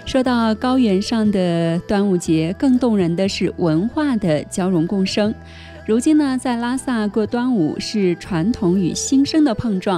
说到高原上的端午节，更动人的是文化的交融共生。如今呢，在拉萨过端午是传统与新生的碰撞，